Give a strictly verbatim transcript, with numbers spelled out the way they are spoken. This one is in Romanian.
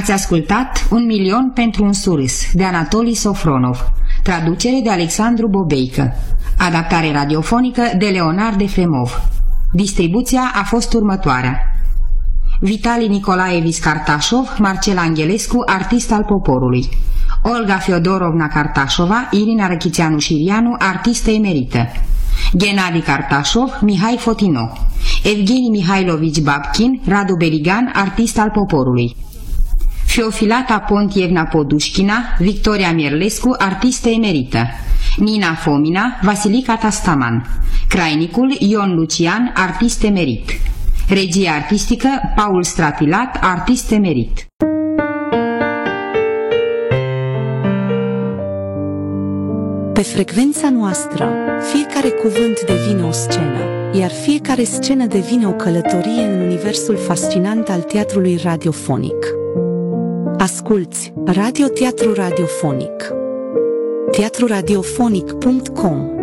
Ați ascultat Un milion pentru un surâs de Anatoli Sofronov, traducere de Alexandru Bobeică, adaptare radiofonică de Leonard Efremov. Distribuția a fost următoarea: Vitali Nicolaevici Cartașov, Marcel Angelescu, artist al poporului; Olga Feodorovna Cartașova, Irina Răchițeanu-Șirianu, artistă emerită; Gennadi Cartașov, Mihai Fotino; Evgeni Mihailovici Babkin, Radu Beligan, artist al poporului; Fiofilata Pontievna Podușchina, Victoria Mierlescu, artistă emerită; Nina Fomina, Vasilica Tastaman; Crainicul Ion Lucian, artist emerit; Regie artistică Paul Stratilat, artist emerit. Pe frecvența noastră, fiecare cuvânt devine o scenă, iar fiecare scenă devine o călătorie în universul fascinant al teatrului radiofonic. Asculți Radio Teatru Radiofonic. teatru radiofonic punct com